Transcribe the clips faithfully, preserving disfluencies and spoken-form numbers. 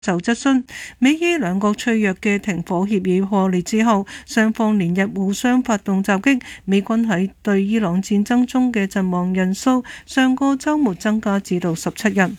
就質詢。美伊兩國脆弱嘅停火協議破裂之後，雙方連日互相發動襲擊，美軍喺對伊朗戰爭中嘅陣亡人數上個週末增加至到十七人。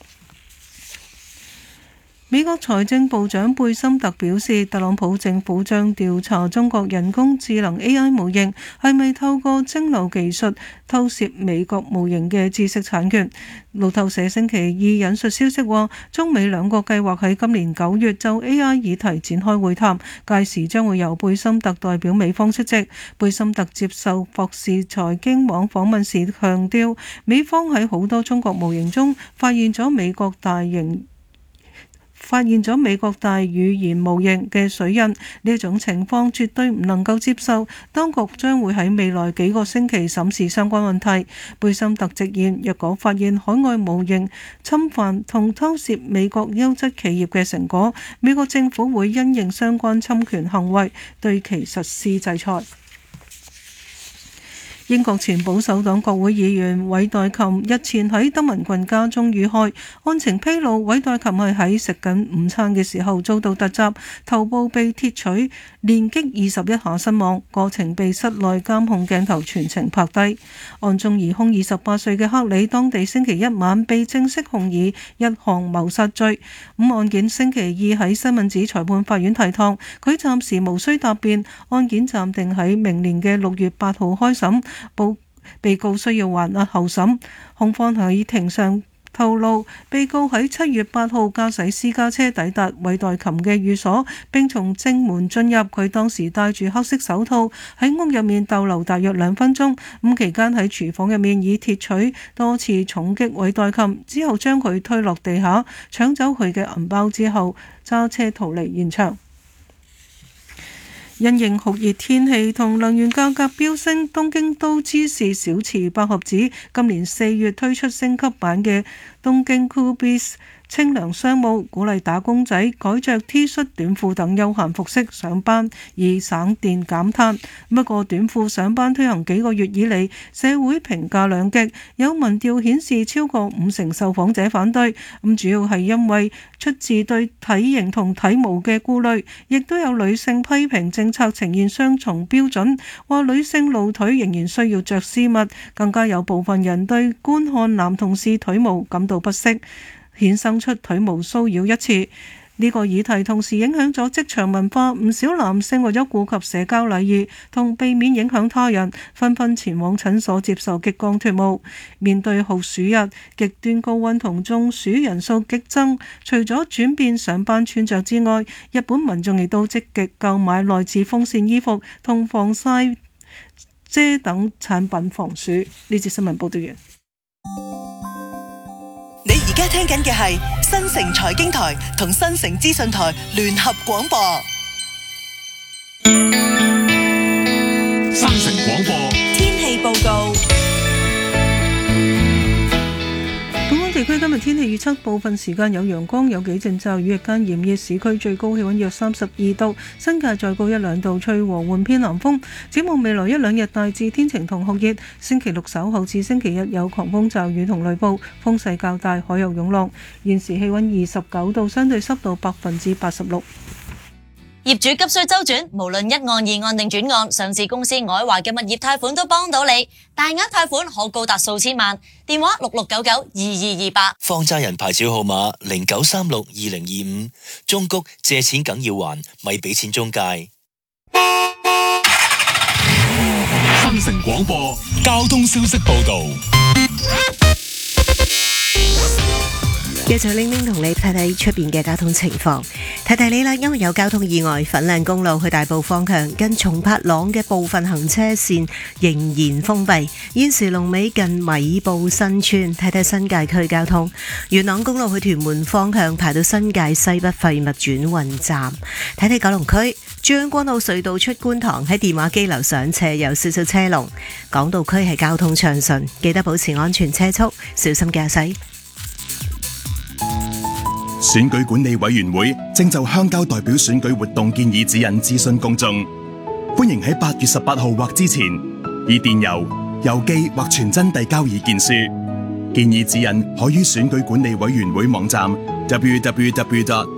美國財政部長貝森特表示，特朗普政府將調查中國人工智能 A I 模型係咪透過蒸餾技術偷竊美國模型嘅知識產權。路透社星期二引述消息話，中美兩國計劃喺今年九月就 A I 議題展開會談，屆時將會由貝森特代表美方出席。貝森特接受霍士財經網訪問時強調，美方喺好多中國模型中發現咗美國大型發現咗美國大語言模型嘅水印，呢一種情況絕對唔能夠接受。當局將會喺未來幾個星期審視相關問題。貝森特直言，若果發現海外模型侵犯同偷竊美國優質企業嘅成果，美國政府會因應相關侵權行為對其實施制裁。英國前保守黨國會議員韋代琴日前喺德文郡家中遇害，案情披露，韋代琴係喺食緊午餐嘅時候遭到突襲，頭部被鐵錘連擊二十一下身亡，過程被室內監控鏡頭全程拍低。案中疑兇二十八歲嘅克里，當地星期一晚被正式控以一項謀殺罪。咁案件星期二喺西敏寺裁判法院提堂，佢暫時無需答辯，案件暫定喺明年嘅六月八號開審。報被告需要還押候審。控方喺庭上透露，被告喺七月八號駕駛私家車抵達韋代琴嘅寓所，並從正門進入。佢當時戴住黑色手套，喺屋入面逗留大約兩分鐘。咁期間喺廚房入面以鐵錘多次重擊韋代琴，之後將佢推落地下，搶走佢嘅銀包之後揸車逃離現場。因應酷熱天氣同能源價格飆升，東京都知事小池百合子今年四月推出升級版嘅東京 Coolbiz 清涼商務，鼓勵打工仔改着 T 恤、短褲等休閒服飾上班，以省電減碳。不過短褲上班推行幾個月以嚟，社會評價兩極，有民調顯示超過五成受訪者反對。咁主要係因為出自對體型同體毛嘅顧慮，亦都有女性批評政策呈現雙重標準，話女性露腿仍然需要着絲襪，更加有部分人對觀看男同事腿毛感到不適，衍生出腿毛騷擾一詞。呢個議題同時影響咗職場文化，唔少男性為咗顧及社交禮儀同避免影響他人，紛紛前往診所接受激光脫毛。面對酷暑日、極端高溫同中暑人數激增，除咗轉變上班穿着之外，日本民眾亦都積極購買內置風扇衣服同防曬遮等產品防暑。呢節新聞報道完。 你而家聽緊嘅係新城財經台同新城資訊台聯合廣播。 新城廣播天氣報告。 地區今日天氣預測，部分時間有陽光，有幾陣驟雨，日間炎熱，市區最高氣溫約三十二度，新界再高一兩度，吹和緩偏南風。展望未來一兩日大致天晴同酷熱，星期六稍後至星期日有狂風驟雨同雷暴，風勢較大，海有湧浪。現時氣溫二十九度，相對濕度百分之八十六。 業主急需周轉，無論一案、二案定轉案，上市公司愛華嘅物業貸款都幫到你，大額貸款可高達數千萬。電話六六九九二二二八。 放債人牌照號碼零九三六二零二五。中谷借錢梗要還，咪俾錢中介。 新城廣播交通消息報道。 繼續拎拎同你睇睇出邊嘅交通情況，睇睇你啦。因為有交通意外，粉嶺公路去大埔方向近松柏塱嘅部分行車線仍然封閉，現時龍尾近米埔新村。睇睇新界區交通，元朗公路去屯門方向排到新界西北廢物轉運站。睇睇九龍區將軍澳隧道出觀塘喺電話機樓上斜有少少車龍。港島區係交通暢順，記得保持安全車速，小心駕駛。 選舉管理委員會正就鄉郊代表選舉活動建議指引諮詢公眾，歡迎喺八月十八號或之前以電郵、郵寄或傳真遞交意見書。 建議指引可於選舉管理委員會網站 double-u double-u double-u dot